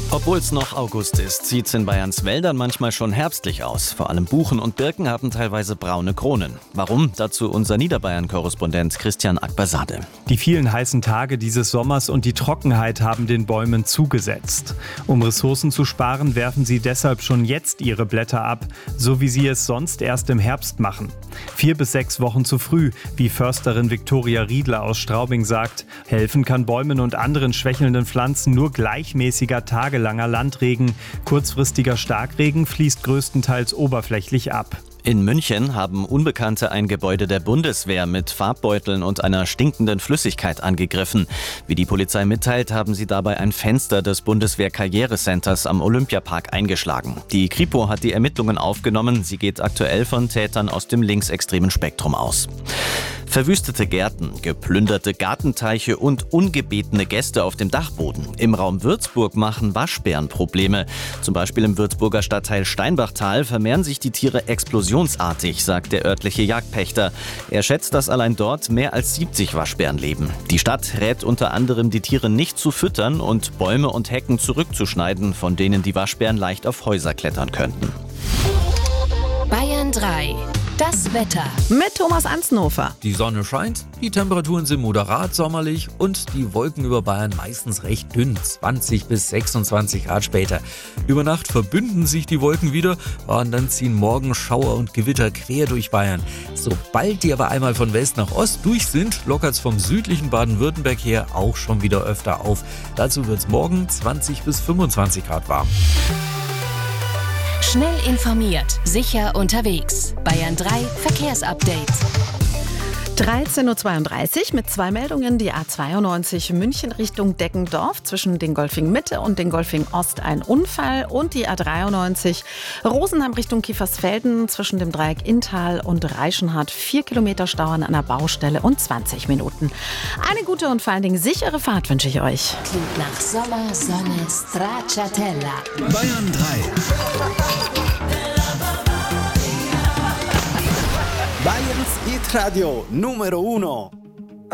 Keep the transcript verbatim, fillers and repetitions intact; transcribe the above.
Obwohl es noch August ist, sieht es in Bayerns Wäldern manchmal schon herbstlich aus. Vor allem Buchen und Birken haben teilweise braune Kronen. Warum? Dazu unser Niederbayern-Korrespondent Christian Akbersade. Die vielen heißen Tage dieses Sommers und die Trockenheit haben den Bäumen zugesetzt. Um Ressourcen zu sparen, werfen sie deshalb schon jetzt ihre Blätter ab, so wie sie es sonst erst im Herbst machen. Vier bis sechs Wochen zu früh, wie Försterin Viktoria Riedler aus Straubing sagt. Helfen kann Bäumen und anderen schwächelnden Pflanzen nur gleichmäßiger Tage langer Landregen. Kurzfristiger Starkregen fließt größtenteils oberflächlich ab. In München haben Unbekannte ein Gebäude der Bundeswehr mit Farbbeuteln und einer stinkenden Flüssigkeit angegriffen. Wie die Polizei mitteilt, haben sie dabei ein Fenster des Bundeswehr-Karrierecenters am Olympiapark eingeschlagen. Die Kripo hat die Ermittlungen aufgenommen. Sie geht aktuell von Tätern aus dem linksextremen Spektrum aus. Verwüstete Gärten, geplünderte Gartenteiche und ungebetene Gäste auf dem Dachboden. Im Raum Würzburg machen Waschbären Probleme. Zum Beispiel im Würzburger Stadtteil Steinbachtal vermehren sich die Tiere explosionsartig, sagt der örtliche Jagdpächter. Er schätzt, dass allein dort mehr als siebzig Waschbären leben. Die Stadt rät unter anderem, die Tiere nicht zu füttern und Bäume und Hecken zurückzuschneiden, von denen die Waschbären leicht auf Häuser klettern könnten. Bayern drei. Das Wetter mit Thomas Ansnofer. Die Sonne scheint, die Temperaturen sind moderat sommerlich und die Wolken über Bayern meistens recht dünn, zwanzig bis sechsundzwanzig Grad später. Über Nacht verbünden sich die Wolken wieder und dann ziehen morgen Schauer und Gewitter quer durch Bayern. Sobald die aber einmal von West nach Ost durch sind, lockert es vom südlichen Baden-Württemberg her auch schon wieder öfter auf. Dazu wird es morgen zwanzig bis fünfundzwanzig Grad warm. Schnell informiert, sicher unterwegs. Bayern drei Verkehrsupdate. dreizehn Uhr zweiunddreißig mit zwei Meldungen. Die A zweiundneunzig München Richtung Deggendorf zwischen Dingolfing Mitte und Dingolfing Ost ein Unfall. Und die A dreiundneunzig Rosenheim Richtung Kiefersfelden zwischen dem Dreieck Inntal und Reichenhard. Vier Kilometer Stau an einer Baustelle und zwanzig Minuten. Eine gute und vor allen Dingen sichere Fahrt wünsche ich euch. Klingt nach Sommer, Sonne, Stracciatella. Bayern drei. Bayerns Hit Radio Numero Uno.